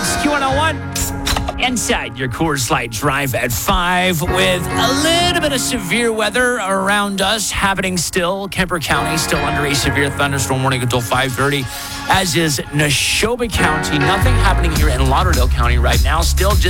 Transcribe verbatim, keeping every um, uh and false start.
It's Q one oh one. Inside your Coors Light Drive at five with a little bit of severe weather around us happening still. Kemper County still under a severe thunderstorm warning until five thirty, as is Neshoba County. Nothing happening here in Lauderdale County right now. Still just